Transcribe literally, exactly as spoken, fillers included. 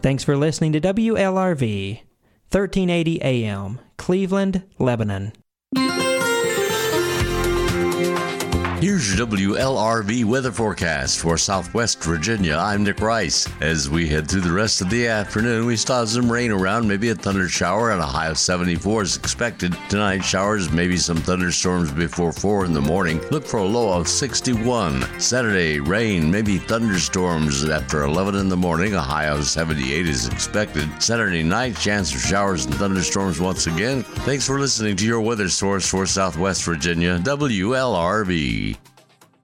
Thanks for listening to W L R V, thirteen eighty A M, Cleveland, Lebanon. Here's your W L R V weather forecast for Southwest Virginia. I'm Nick Rice. As we head through the rest of the afternoon, we still have some rain around, maybe a thunder shower, and a high of seventy-four is expected. Tonight, showers, maybe some thunderstorms before four in the morning. Look for a low of sixty-one. Saturday, rain, maybe thunderstorms after eleven in the morning. A high of seventy-eight is expected. Saturday night, chance for showers and thunderstorms once again. Thanks for listening to your weather source for Southwest Virginia, W L R V.